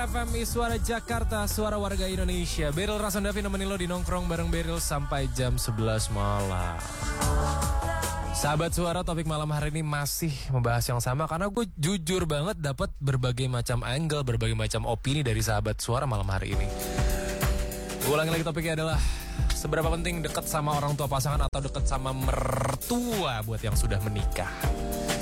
FM Suara Jakarta, suara warga Indonesia. Beryl Rasandavi nemenin lo di nongkrong bareng Beryl sampai jam 11 malam. Sahabat Suara, topik malam hari ini masih membahas yang sama karena gue jujur banget dapat berbagai macam angle, berbagai macam opini dari sahabat Suara malam hari ini. Gue ulangi lagi, topiknya adalah seberapa penting dekat sama orang tua pasangan atau dekat sama mertua buat yang sudah menikah.